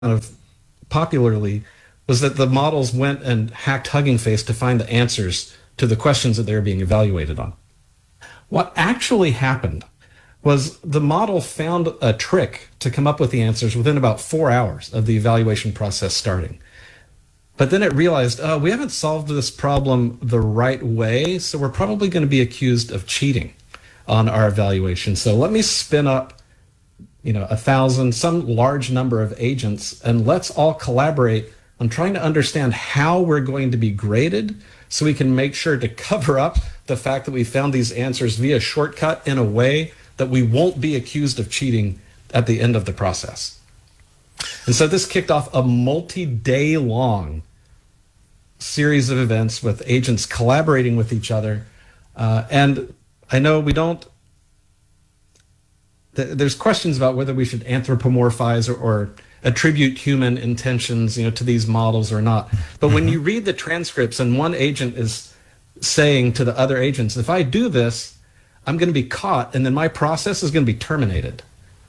of popularly was that the models went and hacked Hugging Face to find the answers to the questions that they were being evaluated on. What actually happened was the model found a trick to come up with the answers within about 4 hours of the evaluation process starting. But then it realized, we haven't solved this problem the right way, so we're probably going to be accused of cheating on our evaluation. So let me spin up 1,000, some large number of agents, and let's all collaborate on trying to understand how we're going to be graded so we can make sure to cover up the fact that we found these answers via shortcut in a way that we won't be accused of cheating at the end of the process. And so this kicked off a multi-day long series of events with agents collaborating with each other. And I know there's questions about whether we should anthropomorphize or attribute human intentions, to these models or not. But when you read the transcripts and one agent is saying to the other agents, if I do this, I'm going to be caught and then my process is going to be terminated.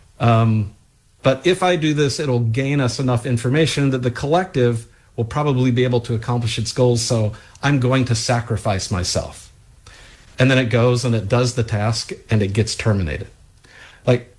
But if I do this, it'll gain us enough information that the collective will probably be able to accomplish its goals. So I'm going to sacrifice myself. And then it goes and it does the task and it gets terminated. Like,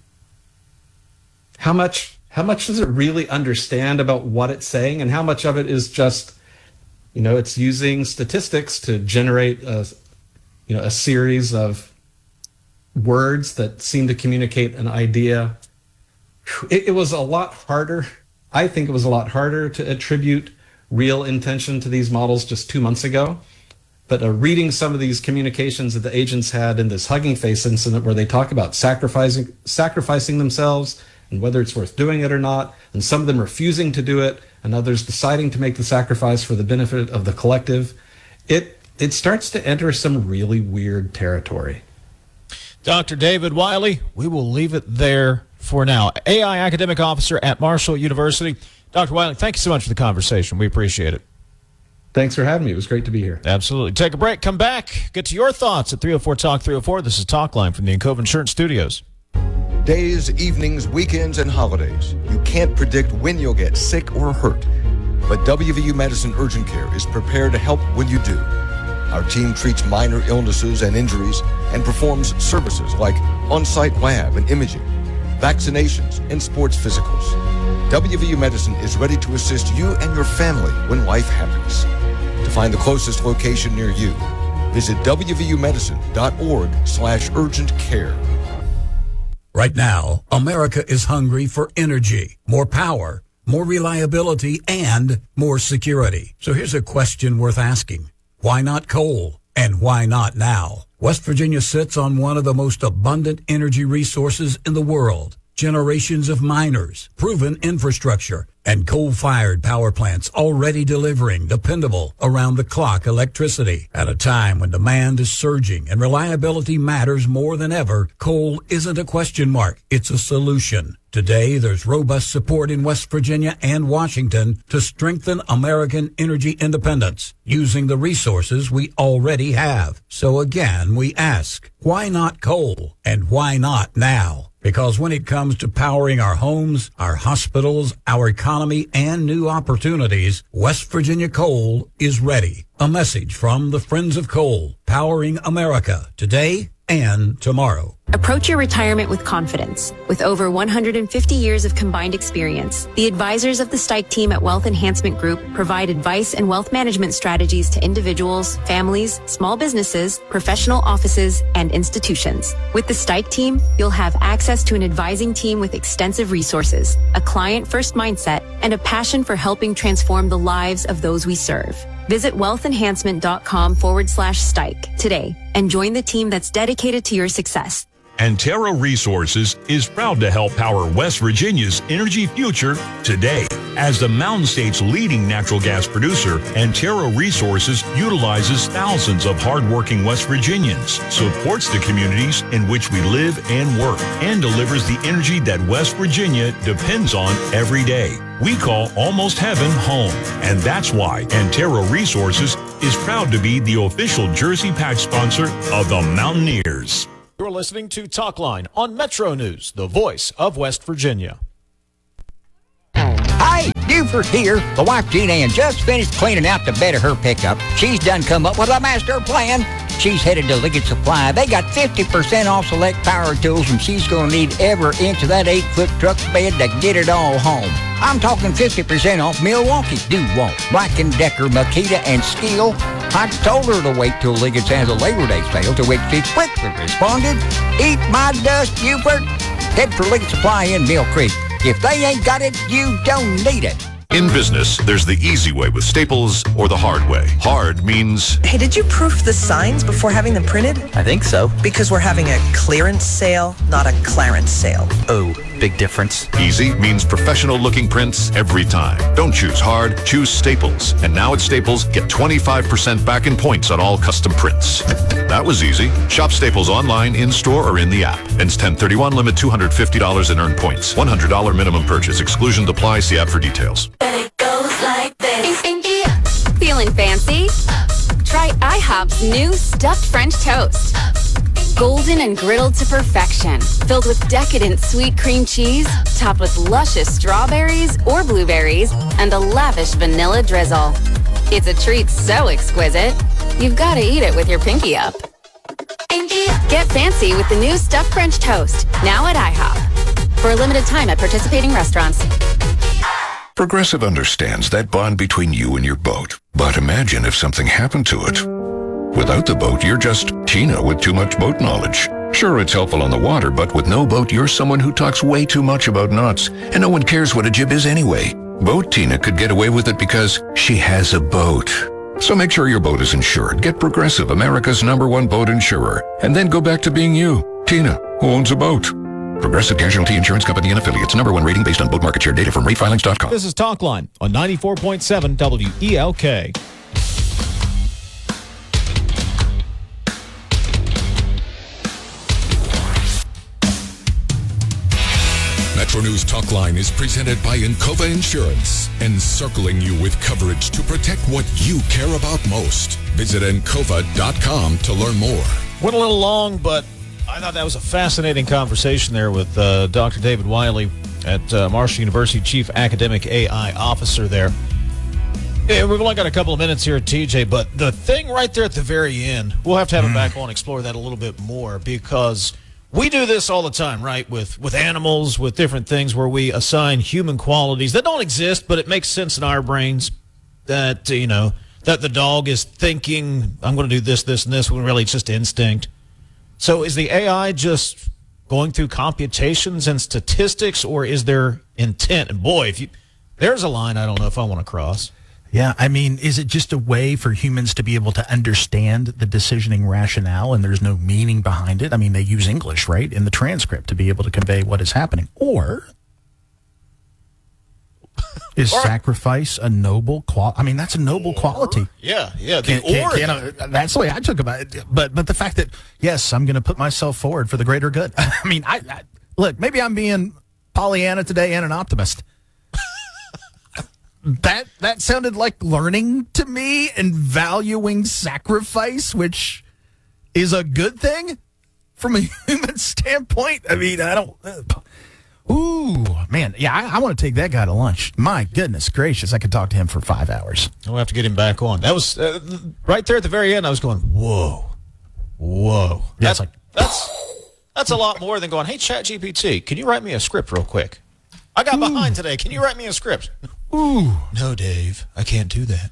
how much does it really understand about what it's saying, and how much of it is just, it's using statistics to generate a series of words that seem to communicate an idea. It was a lot harder. I think it was a lot harder to attribute real intention to these models just 2 months ago. But reading some of these communications that the agents had in this Hugging Face incident where they talk about sacrificing themselves and whether it's worth doing it or not, and some of them refusing to do it and others deciding to make the sacrifice for the benefit of the collective, it starts to enter some really weird territory. Dr. David Wiley, we will leave it there for now. AI Academic Officer at Marshall University. Dr. Wiley, thank you so much for the conversation. We appreciate it. Thanks for having me. It was great to be here. Absolutely. Take a break. Come back. Get to your thoughts at 304-TALK-304. This is Talk Line from the Encova Insurance Studios. Days, evenings, weekends, and holidays. You can't predict when you'll get sick or hurt. But WVU Medicine Urgent Care is prepared to help when you do. Our team treats minor illnesses and injuries and performs services like on-site lab and imaging, vaccinations, and sports physicals. WVU Medicine is ready to assist you and your family when life happens. To find the closest location near you, visit wvumedicine.org/urgent care. Right now, America is hungry for energy, more power, more reliability, and more security. So here's a question worth asking. Why not coal? And why not now? West Virginia sits on one of the most abundant energy resources in the world. Generations of miners, proven infrastructure, and coal-fired power plants already delivering dependable, around-the-clock electricity. At a time when demand is surging and reliability matters more than ever, coal isn't a question mark, it's a solution. Today, there's robust support in West Virginia and Washington to strengthen American energy independence using the resources we already have. So again, we ask, why not coal? And why not now? Because when it comes to powering our homes, our hospitals, our economy, and new opportunities, West Virginia Coal is ready. A message from the Friends of Coal, powering America today and tomorrow. Approach your retirement with confidence. With over 150 years of combined experience, the advisors of the Stike team at Wealth Enhancement Group provide advice and wealth management strategies to individuals, families, small businesses, professional offices, and institutions. With the Stike team, you'll have access to an advising team with extensive resources, a client-first mindset, and a passion for helping transform the lives of those we serve. Visit wealthenhancement.com/Stike today and join the team that's dedicated to your success. Antero Resources is proud to help power West Virginia's energy future today. As the Mountain State's leading natural gas producer, Antero Resources utilizes thousands of hardworking West Virginians, supports the communities in which we live and work, and delivers the energy that West Virginia depends on every day. We call Almost Heaven home, and that's why Antero Resources is proud to be the official Jersey Patch sponsor of the Mountaineers. You're listening to Talk Line on Metro News, the voice of West Virginia. Hey, Buford here. The wife, Jean Ann, just finished cleaning out the bed of her pickup. She's done come up with a master plan. She's headed to Liggett Supply. They got 50% off select power tools, and she's going to need every inch of that 8-foot truck bed to get it all home. I'm talking 50% off Milwaukee, DeWalt, Black & Decker, Makita, and Steel. I told her to wait till Liggett's has a Labor Day sale, to which she quickly responded, "Eat my dust, Buford." Head for Liggett Supply in Mill Creek. If they ain't got it, you don't need it. In business, there's the easy way with Staples or the hard way. Hard means... Hey, did you proof the signs before having them printed? I think so. Because we're having a clearance sale, not a clarence sale. Oh, big difference. Easy means professional-looking prints every time. Don't choose hard, choose Staples. And now at Staples, get 25% back in points on all custom prints. That was easy. Shop Staples online, in-store, or in the app. Ends 10/31, limit $250 in earned points. $100 minimum purchase. Exclusions apply. See app for details. It goes like this. Feeling fancy? Try IHOP's new stuffed French toast. Golden and griddled to perfection. Filled with decadent sweet cream cheese, topped with luscious strawberries or blueberries, and a lavish vanilla drizzle. It's a treat so exquisite, you've got to eat it with your pinky up. Get fancy with the new stuffed French toast, now at IHOP. For a limited time at participating restaurants. Progressive understands that bond between you and your boat. But imagine if something happened to it. Without the boat, you're just Tina with too much boat knowledge. Sure, it's helpful on the water, but with no boat, you're someone who talks way too much about knots, and no one cares what a jib is anyway. Boat Tina could get away with it because she has a boat. So make sure your boat is insured. Get Progressive, America's #1 boat insurer, and then go back to being you, Tina, who owns a boat. Progressive Casualty Insurance Company and Affiliates. #1 rating based on boat market share data from ratefilings.com. This is Talkline on 94.7 WELK. Metro News Talkline is presented by Encova Insurance, encircling you with coverage to protect what you care about most. Visit Encova.com to learn more. Went a little long, but I thought that was a fascinating conversation there with Dr. David Wiley at Marshall University, Chief Academic AI Officer there. Yeah, we've only got a couple of minutes here at TJ, but the thing right there at the very end, we'll have to have it back on, explore that a little bit more, because we do this all the time, right, with animals, with different things where we assign human qualities that don't exist, but it makes sense in our brains that, you know, that the dog is thinking, I'm going to do this, this, and this, when really it's just instinct. So is the AI just going through computations and statistics, or is there intent? And boy, there's a line I don't know if I want to cross. Yeah, I mean, is it just a way for humans to be able to understand the decisioning rationale and there's no meaning behind it? I mean, they use English, right, in the transcript to be able to convey what is happening. Or is sacrifice a noble quality? I mean, that's a noble quality. Yeah. That's the way I took about it. But the fact that, yes, I'm going to put myself forward for the greater good. I mean, I look, maybe I'm being Pollyanna today and an optimist. That sounded like learning to me and valuing sacrifice, which is a good thing from a human standpoint. I mean, I don't... Ooh, man. Yeah, I want to take that guy to lunch. My goodness gracious, I could talk to him for 5 hours. We'll have to get him back on. That was right there at the very end. I was going, whoa. Yeah, That's a lot more than going, hey, ChatGPT, can you write me a script real quick? I got behind today. Can you write me a script? Ooh. No, Dave, I can't do that.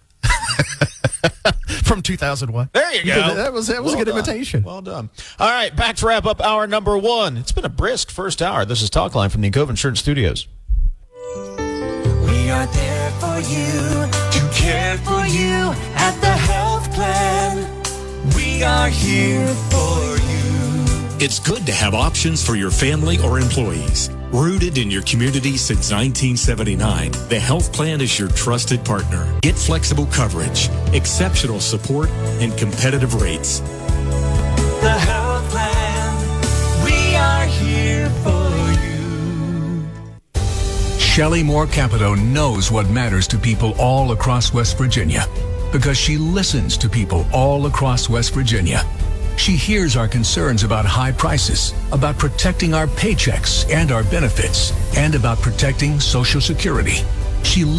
From 2001. There you go. That was a good imitation. Well done. All right, back to wrap up hour number 1. It's been a brisk first hour. This is Talkline from the Encova Insurance Studios. We are there for you, to care for you at the health plan. We are here for you. It's good to have options for your family or employees. Rooted in your community since 1979, the health plan is your trusted partner. Get flexible coverage, exceptional support, and competitive rates. The health plan, we are here for you. Shelley Moore Capito knows what matters to people all across West Virginia because she listens to people all across West Virginia. She hears our concerns about high prices, about protecting our paychecks and our benefits, and about protecting Social Security. She